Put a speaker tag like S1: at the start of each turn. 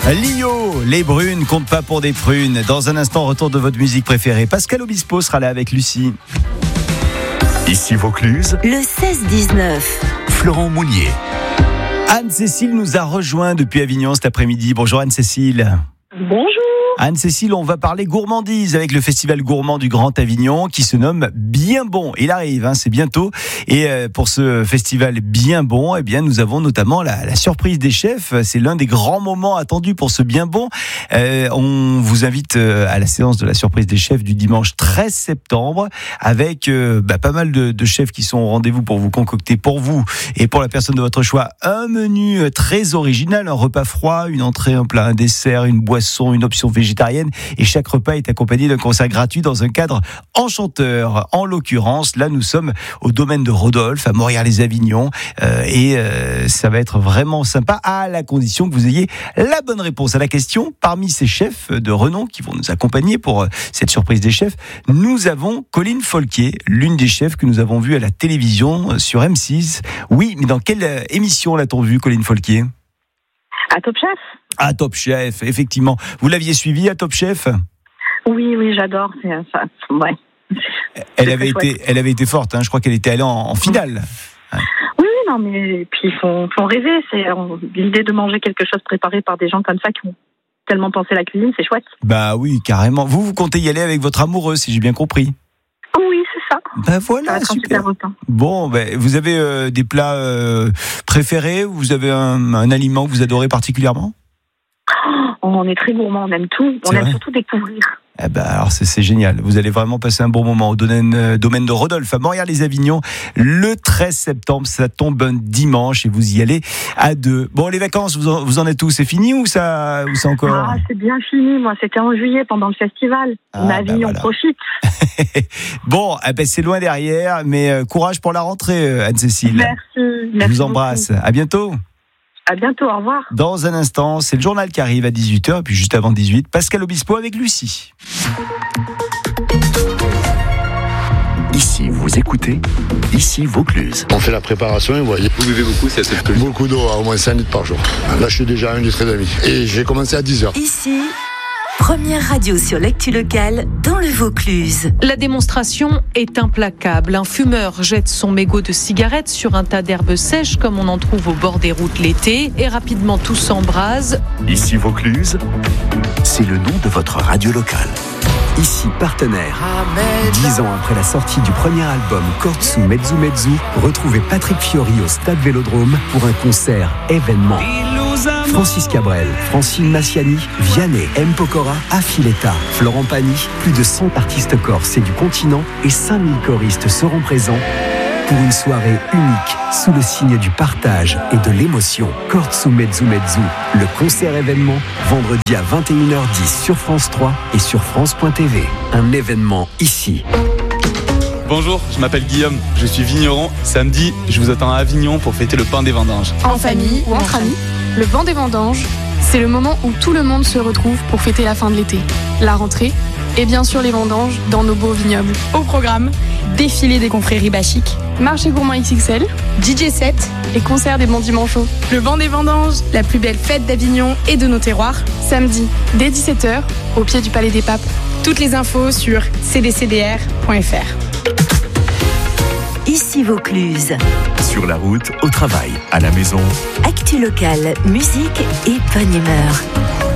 S1: Lio, les brunes comptent pas pour des prunes. Dans un instant, retour de votre musique préférée. Pascal Obispo sera là avec Lucie.
S2: Ici Vaucluse,
S3: le 16-19.
S2: Florent Mounier.
S1: Anne-Cécile nous a rejoint depuis Avignon cet après-midi. Bonjour Anne-Cécile.
S4: Bonjour.
S1: Anne-Cécile, on va parler gourmandise avec le festival gourmand du Grand Avignon qui se nomme Bien Bon. Il arrive, c'est bientôt. Et pour ce festival Bien Bon, eh bien, nous avons notamment la surprise des chefs. C'est l'un des grands moments attendus pour ce Bien Bon. On vous invite à la séance de la surprise des chefs du dimanche 13 septembre avec pas mal de chefs qui sont au rendez-vous pour vous concocter pour vous et pour la personne de votre choix un menu très original, un repas froid, une entrée, un plat, un dessert, une boisson, une option végétarienne, et chaque repas est accompagné d'un concert gratuit dans un cadre enchanteur. En l'occurrence, là nous sommes au domaine de Rodolphe à Morières-les-Avignon et ça va être vraiment sympa à la condition que vous ayez la bonne réponse à la question. Parmi ces chefs de renom qui vont nous accompagner pour cette surprise des chefs, nous avons Colline Folquier, l'une des chefs que nous avons vues à la télévision sur M6. Oui, mais dans quelle émission l'a-t-on vue, Colline Folquier ?
S4: À Top Chef.
S1: À Top Chef, effectivement. Vous l'aviez suivi à Top Chef ?
S4: Oui, j'adore. C'est ça. Ouais.
S1: Elle avait été forte. Je crois qu'elle était allée en finale.
S4: Oui, non, mais puis ils font rêver. C'est l'idée de manger quelque chose préparé par des gens comme ça qui ont tellement pensé la cuisine, c'est chouette.
S1: Bah oui, carrément. Vous comptez y aller avec votre amoureux, si j'ai bien compris.
S4: Oui, c'est ça.
S1: Ben voilà, super. Bon, vous avez des plats préférés ? Vous avez un aliment que vous adorez particulièrement ?
S4: On est très gourmand, on aime tout. On aime surtout découvrir.
S1: Alors c'est génial. Vous allez vraiment passer un bon moment au domaine de Rodolphe à Morières-les-Avignon le 13 septembre. Ça tombe un dimanche et vous y allez à deux. Bon, les vacances, vous en êtes où ? C'est fini ou ça encore ?
S4: C'est bien fini. Moi, c'était en juillet pendant le festival. Avignon profite.
S1: Bon, c'est loin derrière, mais courage pour la rentrée, Anne-Cécile.
S4: Merci.
S1: Je vous embrasse.
S4: Beaucoup.
S1: À bientôt.
S4: À bientôt, au revoir.
S1: Dans un instant, c'est le journal qui arrive à 18h, et puis juste avant 18h, Pascal Obispo avec Lucie.
S2: Ici, vous écoutez, ici Vaucluse.
S5: On fait la préparation et vous voyez.
S6: Vous buvez beaucoup, c'est cette
S5: Beaucoup d'eau, au moins 5 litres par jour. Là, je suis déjà à 1,5 litre. Et j'ai commencé à 10h.
S3: Ici, première radio sur l'actu locale dans le Vaucluse.
S7: La démonstration est implacable. Un fumeur jette son mégot de cigarette sur un tas d'herbes sèches comme on en trouve au bord des routes l'été et rapidement tout s'embrase.
S2: Ici Vaucluse, c'est le nom de votre radio locale. Ici partenaire. 10 ans après la sortie du premier album Kortsu Mezzu Mezzu, retrouvez Patrick Fiori au Stade Vélodrome pour un concert événement. Francis Cabrel, Francine Massiani, Vianney, M. Pokora, Affiletta, Florent Pagny, plus de 100 artistes corses et du continent et 5000 choristes seront présents pour une soirée unique sous le signe du partage et de l'émotion. Kortsu Mezzu Mezzu, le concert événement, vendredi à 21h10 sur France 3 et sur France.tv. Un événement ici.
S6: Bonjour, je m'appelle Guillaume, je suis vigneron. Samedi, je vous attends à Avignon pour fêter le pain des vendanges.
S8: En famille ou entre amis, le pain des vendanges, c'est le moment où tout le monde se retrouve pour fêter la fin de l'été, la rentrée et bien sûr les vendanges dans nos beaux vignobles. Au programme, défilé des confréries bachiques, marché gourmand XXL, DJ set et concert des bons dimanches. Le banc des vendanges, la plus belle fête d'Avignon et de nos terroirs, samedi dès 17h au pied du Palais des Papes. Toutes les infos sur cdcdr.fr.
S3: Ici Vaucluse.
S2: Sur la route, au travail, à la maison.
S3: Actu locale, musique et bonne humeur.